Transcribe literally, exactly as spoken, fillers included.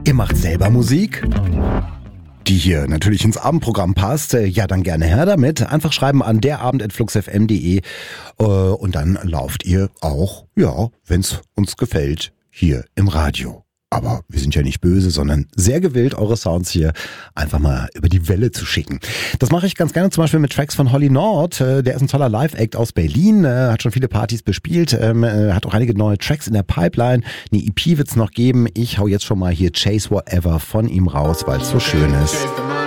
Ihr macht selber Musik, die hier natürlich ins Abendprogramm passt. Ja, dann gerne her damit. Einfach schreiben an derabend at fluxfm punkt de und dann lauft ihr auch, ja, wenn's uns gefällt, hier im Radio. Aber wir sind ja nicht böse, sondern sehr gewillt, eure Sounds hier einfach mal über die Welle zu schicken. Das mache ich ganz gerne zum Beispiel mit Tracks von Holly Nord. Der ist ein toller Live-Act aus Berlin, hat schon viele Partys bespielt, hat auch einige neue Tracks in der Pipeline. Eine E P wird's noch geben. Ich hau jetzt schon mal hier Chase Whatever von ihm raus, weil es so schön ist.